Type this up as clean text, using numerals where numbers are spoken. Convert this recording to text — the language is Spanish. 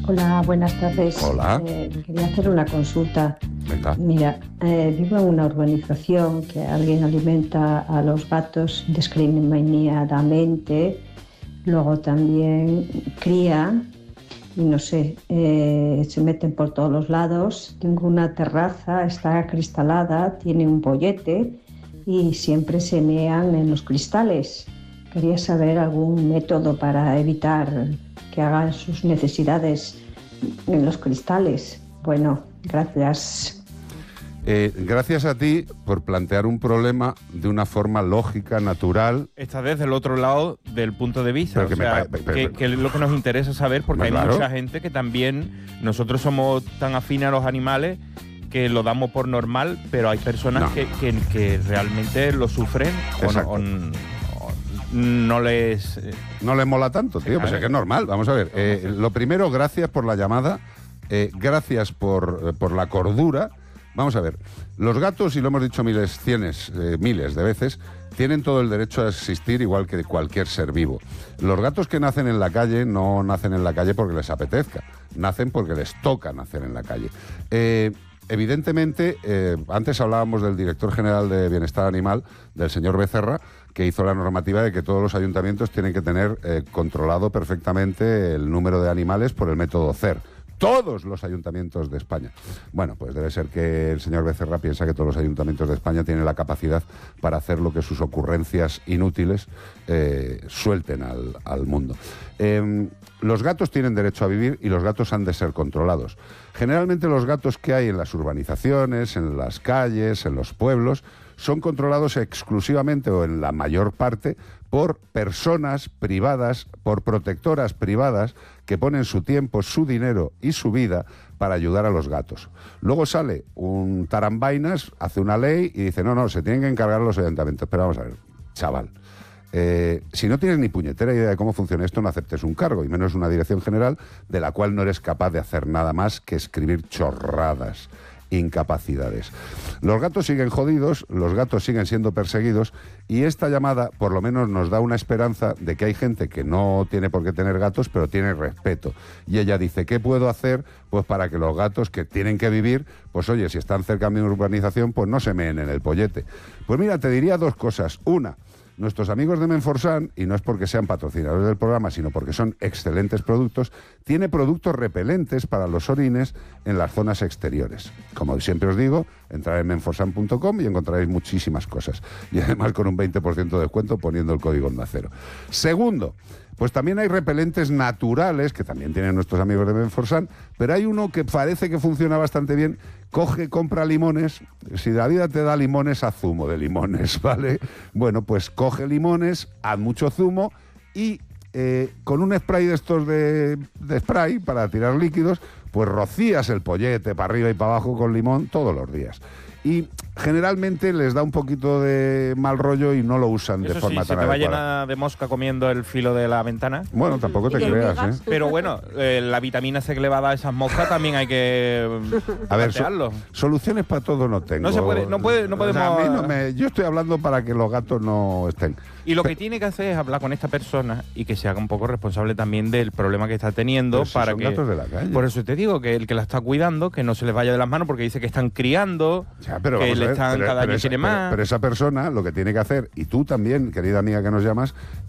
Hola, buenas tardes. Hola. Quería hacer una consulta. Venga. Mira, vivo en una urbanización que alguien alimenta a los gatos indiscriminadamente, luego también cría, y no sé, se meten por todos los lados. Tengo una terraza, está acristalada, tiene un bollete y siempre se mean en los cristales. Quería saber algún método para evitar que hagan sus necesidades en los cristales. Bueno, gracias. Gracias a ti por plantear un problema de una forma lógica, natural. Está desde el otro lado del punto de vista. Pero que o sea, que es lo que nos interesa saber, porque hay mucha gente que también, nosotros somos tan afines a los animales que lo damos por normal, pero hay personas que realmente lo sufren o no les mola tanto, tío. Pues es que es normal. Vamos a ver. Lo primero, gracias por la llamada. Gracias por la cordura. Vamos a ver. Los gatos, y lo hemos dicho miles de veces, tienen todo el derecho a existir igual que cualquier ser vivo. Los gatos que nacen en la calle no nacen en la calle porque les apetezca. Nacen porque les toca nacer en la calle. Evidentemente, antes hablábamos del director general de Bienestar Animal, del señor Becerra, que hizo la normativa de que todos los ayuntamientos tienen que tener controlado perfectamente el número de animales por el método CER. Todos los ayuntamientos de España. Bueno, pues debe ser que el señor Becerra piensa que todos los ayuntamientos de España tienen la capacidad para hacer lo que sus ocurrencias inútiles suelten al mundo. Los gatos tienen derecho a vivir y los gatos han de ser controlados. Generalmente los gatos que hay en las urbanizaciones, en las calles, en los pueblos, son controlados exclusivamente o en la mayor parte por personas privadas, por protectoras privadas que ponen su tiempo, su dinero y su vida para ayudar a los gatos. Luego sale un tarambainas, hace una ley y dice, no, se tienen que encargar los ayuntamientos. Pero vamos a ver, chaval, si no tienes ni puñetera idea de cómo funciona esto, no aceptes un cargo, y menos una dirección general de la cual no eres capaz de hacer nada más que escribir chorradas. Incapacidades. Los gatos siguen jodidos, los gatos siguen siendo perseguidos, y esta llamada por lo menos nos da una esperanza de que hay gente que no tiene por qué tener gatos, pero tiene respeto. Y ella dice, ¿qué puedo hacer? Pues para que los gatos que tienen que vivir, pues oye, si están cerca de mi urbanización, pues no se meen en el pollete. Pues mira, te diría dos cosas. Una, nuestros amigos de Menforsan, y no es porque sean patrocinadores del programa, sino porque son excelentes productos, tiene productos repelentes para los orines en las zonas exteriores. Como siempre os digo, entrad en menforsan.com y encontraréis muchísimas cosas. Y además con un 20% de descuento poniendo el código Onda Cero. Segundo, pues también hay repelentes naturales, que también tienen nuestros amigos de Menforsan, pero hay uno que parece que funciona bastante bien. Compra limones. Si la vida te da limones, haz zumo de limones, ¿vale? Bueno, pues coge limones, haz mucho zumo y con un spray de estos de spray para tirar líquidos, pues rocías el pollete para arriba y para abajo con limón todos los días. Y generalmente les da un poquito de mal rollo y no lo usan de forma tan adecuada. ¿Se te va llena de mosca comiendo el filo de la ventana? Bueno, tampoco te creas, ¿eh? Pero bueno, la vitamina C que le va a dar a esas moscas también hay que a ver, soluciones para todo no tengo. No podemos... O sea, a mí yo estoy hablando para que los gatos no estén. Y lo que tiene que hacer es hablar con esta persona y que se haga un poco responsable también del problema que está teniendo. Pero si para son que gatos de la calle. Por eso te digo que el que la está cuidando, que no se les vaya de las manos, porque dice que están criando, pero que le están cada año tiene más. Pero esa persona lo que tiene que hacer, y tú también, querida amiga que nos llamas,